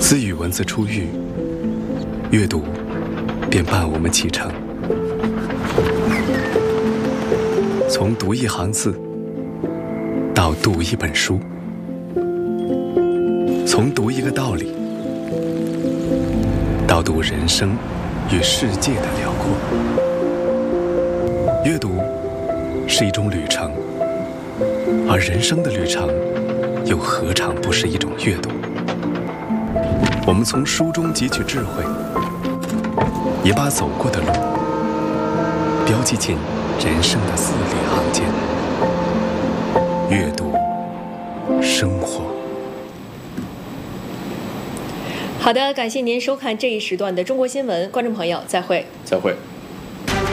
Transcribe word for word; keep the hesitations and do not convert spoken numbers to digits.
自语文字出狱，阅读便伴我们启程。从读一行字到读一本书，从读一个道理到读人生与世界的辽阔。阅读是一种旅程，而人生的旅程又何尝不是一种阅读？我们从书中汲取智慧，也把走过的路标记进人生的字里行间。阅读，生活。 好的，感谢您收看这一时段的中国新闻，观众朋友，再会。 再会。